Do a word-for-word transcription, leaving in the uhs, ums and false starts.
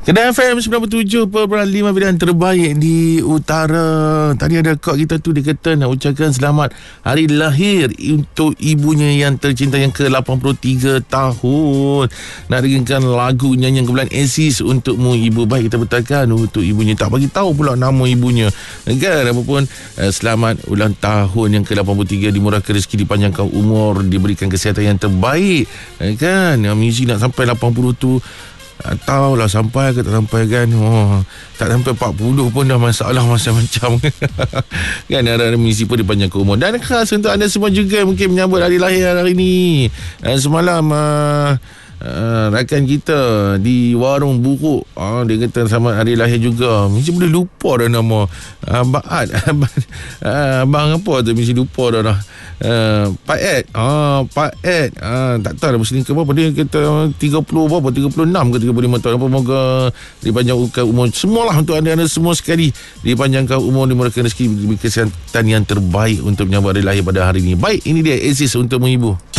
Kedah F M sembilan puluh tujuh perpuluhan lima pilihan terbaik di utara. Tadi ada kak kita tu, dia kata nak ucapkan selamat hari lahir untuk ibunya yang tercinta yang ke lapan puluh tiga tahun. Nak dengarkan lagu nyanyian kumpulan Aziz untukmu ibu. Baik, kita betulkan untuk ibunya. Tak bagi tahu pula nama ibunya. Kan, apapun eh, selamat ulang tahun yang ke lapan puluh tiga, dimurahkan rezeki, dipanjangkan umur, diberikan kesihatan yang terbaik. Eh, kan, muzik nak sampai lapan puluh tu, tahu lah sampai ke tak sampai kan. Oh, tak sampai empat puluh pun dah masalah macam-macam. Kan, ada misi pun dipanjangkan umur. Dan khas untuk anda semua juga mungkin menyambut hari lahir hari ini. uh, Semalam uh, Uh, rakan kita di warung buruk, uh, dia kata selamat hari lahir juga. Mesti boleh lupa dah nama uh, Baat uh, Abang apa tu, mesti lupa dah dah uh, Pak Ed uh, Pak Ed uh, tak tahu dah mesti ke berapa. Dia kata tiga puluh berapa, tiga puluh enam ke tiga puluh lima tahun. Apa, moga dipanjangkan umur semualah untuk anda-anda semua sekali, dipanjangkan umur, dimurahkan rezeki, diberi kesihatan yang terbaik untuk menyambut hari lahir pada hari ini. Baik, ini dia Aziz untuk menghibur.